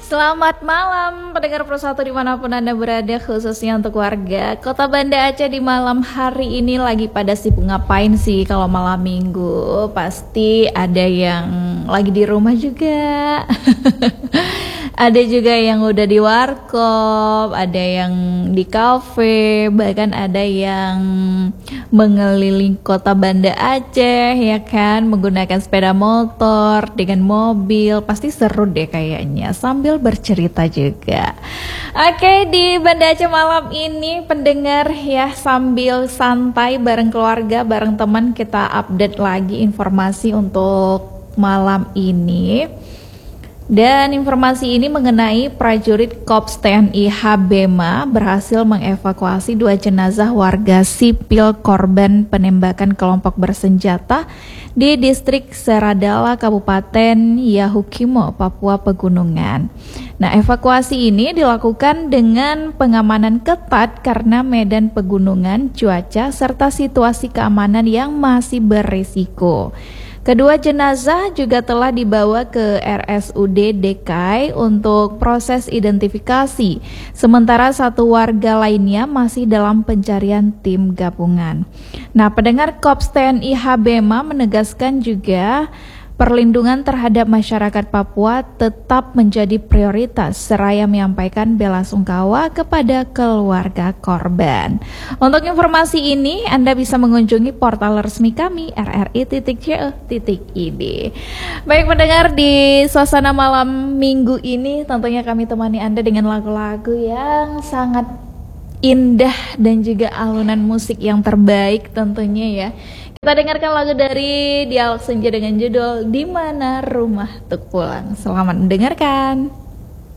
Selamat malam pendengar Persatu dimanapun Anda berada, khususnya untuk warga Kota Banda Aceh di malam hari ini lagi pada sibuk ngapain sih kalau malam minggu? Pasti ada yang lagi di rumah juga. Ada juga yang udah di warkop, ada yang di kafe, bahkan ada yang mengelilingi kota Banda Aceh ya kan, menggunakan sepeda motor dengan mobil. Pasti seru deh kayaknya, sambil bercerita juga. Oke, di Banda Aceh malam ini pendengar ya, sambil santai bareng keluarga, bareng teman, kita update lagi informasi untuk malam ini. Dan informasi ini mengenai prajurit Korps TNI Habema berhasil mengevakuasi 2 jenazah warga sipil korban penembakan kelompok bersenjata di distrik Seradala, Kabupaten Yahukimo, Papua Pegunungan. Nah, evakuasi ini dilakukan dengan pengamanan ketat karena medan pegunungan, cuaca, serta situasi keamanan yang masih berisiko. Kedua jenazah juga telah dibawa ke RSUD DKI untuk proses identifikasi, sementara 1 warga lainnya masih dalam pencarian tim gabungan. Nah, pendengar Korps TNI Habema menegaskan juga perlindungan terhadap masyarakat Papua tetap menjadi prioritas, seraya menyampaikan bela sungkawa kepada keluarga korban. Untuk informasi ini Anda bisa mengunjungi portal resmi kami rri.co.id. Baik pendengar, di suasana malam minggu ini tentunya kami temani Anda dengan lagu-lagu yang sangat indah dan juga alunan musik yang terbaik tentunya ya. Kita dengarkan lagu dari Dialog Senja dengan judul Di Mana Rumah Tuk Pulang. Selamat mendengarkan.